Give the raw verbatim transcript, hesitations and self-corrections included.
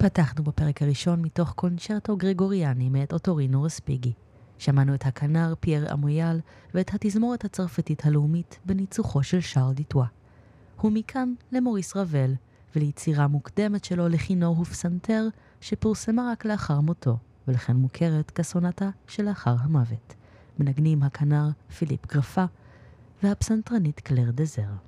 פתחנו בפרק הראשון מתוך קונצ'רטו גרגוריאני מאת אוטורינו רספיגי. שמענו את הכנר פייר אמויאל ואת התזמורת הצרפתית הלאומית בניצוחו של שרל דיטואה. ומכאן למוריס רבל וליצירה מוקדמת שלו לכינור ופסנתר שפורסמה רק לאחר מותו, ולכן מוכרת כסונטה שלאחר המוות. מנגנים הכנר פיליפ גרפה והפסנתרנית קלר דזר.